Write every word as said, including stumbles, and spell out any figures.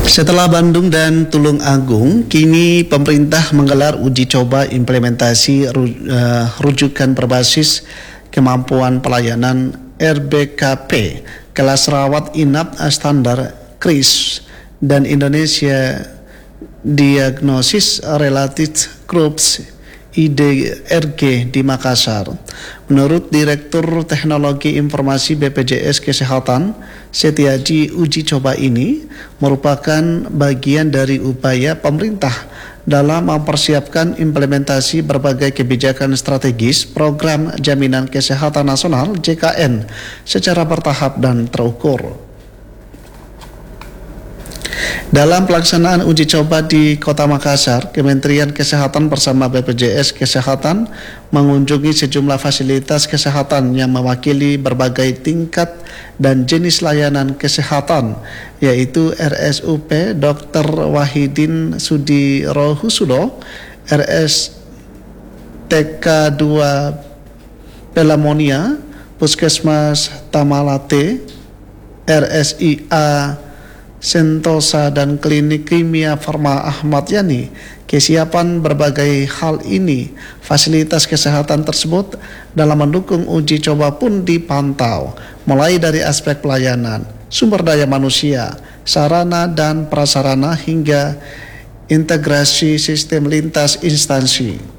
Setelah Bandung dan Tulung Agung, kini pemerintah menggelar uji coba implementasi rujukan berbasis kemampuan pelayanan R B K P kelas rawat inap standar KRIS dan Indonesia Diagnosis Related Groups I D R G di Makassar. Menurut Direktur Teknologi Informasi B P J S Kesehatan, Setiaji, uji coba ini merupakan bagian dari upaya pemerintah dalam mempersiapkan implementasi berbagai kebijakan strategis Program Jaminan Kesehatan Nasional J K N secara bertahap dan terukur. Dalam pelaksanaan uji coba di Kota Makassar, Kementerian Kesehatan bersama B P J S Kesehatan mengunjungi sejumlah fasilitas kesehatan yang mewakili berbagai tingkat dan jenis layanan kesehatan, yaitu R S U P Dokter Wahidin Sudirohusudo, R S T K dua Pelamonia, Puskesmas Tamalate, R S I A Sentosa dan Klinik Kimia Farma Ahmad Yani. Kesiapan berbagai hal ini, fasilitas kesehatan tersebut dalam mendukung uji coba pun dipantau, mulai dari aspek pelayanan, sumber daya manusia, sarana dan prasarana hingga integrasi sistem lintas instansi.